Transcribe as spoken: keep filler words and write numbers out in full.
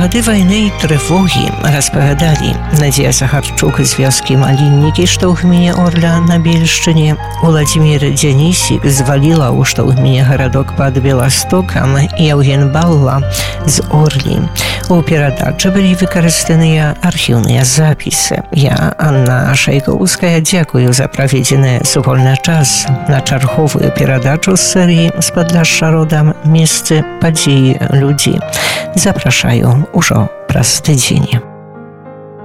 гады вайны і трывогі, распавядалі Надзея Сахарчук з вёскі Маліннікі, што ў гміне Орля на Бельшчыне, Уладзімір Дзянісік з Валілаў, што ў гміне гарадок пад Беластокам, і Яўген Балла з Орлі. У перадачы былі выкарыстаныя архіўныя запісы. Я, Анна Шайкоўская, дзякую за праведзены супольны час на чарговую перадачу з серыі «З Падляшша родам. Месцы, падзеі, людзі». Запрашаю ўжо праз тыдзень.